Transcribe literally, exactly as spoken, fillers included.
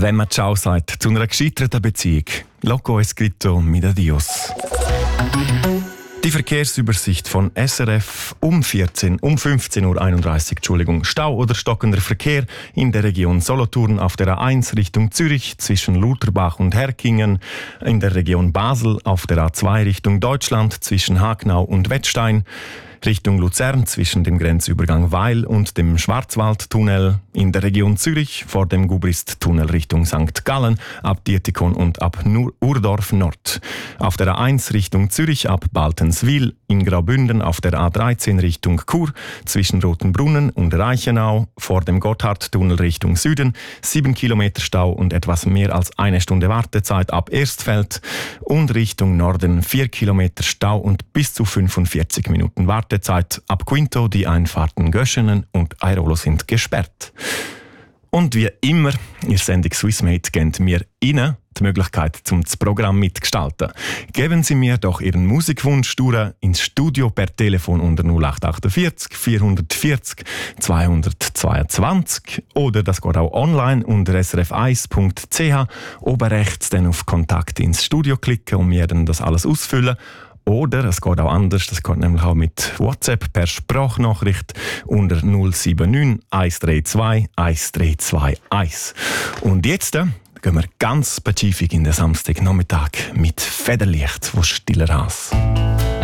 Wenn man Ciao sagt zu einer gescheiterten Beziehung, Loco Escrito mit Adios. Die Verkehrsübersicht von S R F um vierzehn, um fünfzehn Uhr einunddreißig, Entschuldigung. Stau oder stockender Verkehr in der Region Solothurn auf der A eins Richtung Zürich zwischen Lutherbach und Herkingen, in der Region Basel auf der A zwei Richtung Deutschland zwischen Hagnau und Wettstein, Richtung Luzern zwischen dem Grenzübergang Weil und dem Schwarzwaldtunnel, in der Region Zürich vor dem Gubrist-Tunnel Richtung Sankt Gallen, ab Dietikon und ab Urdorf Nord. Auf der A eins Richtung Zürich ab Baltenswil, in Graubünden auf der A dreizehn Richtung Chur, zwischen Rotenbrunnen und Reichenau, vor dem Gotthardtunnel Richtung Süden, sieben Kilometer Stau und etwas mehr als eine Stunde Wartezeit ab Erstfeld und Richtung Norden vier Kilometer Stau und bis zu fünfundvierzig Minuten Wartezeit. Zeit ab Quinto, die Einfahrten Göschenen und Airolo sind gesperrt. Und wie immer, in der Sendung Swissmate geben wir Ihnen die Möglichkeit, zum das Programm mitgestalten. Geben Sie mir doch Ihren Musikwunsch durch ins Studio per Telefon unter null acht achtundvierzig vierhundertvierzig zweihundertzweiundzwanzig oder das geht auch online unter s r f eins punkt c h. Oben rechts dann auf Kontakt ins Studio klicken und mir dann das alles ausfüllen. Oder es geht auch anders, das geht nämlich auch mit WhatsApp per Sprachnachricht unter null sieben neun eins drei zwei eins drei zwei eins. Und jetzt äh, gehen wir ganz spezifisch in den Samstagnachmittag mit Federlicht, wo stiller Hass.